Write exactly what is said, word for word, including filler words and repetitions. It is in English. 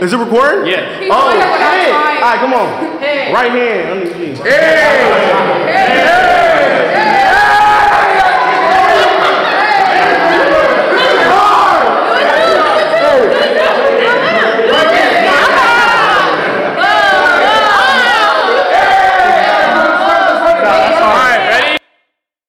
Is it recording? Yeah. Oh, hey. All right, come on. Hey. Right hand under the jeans. Hey.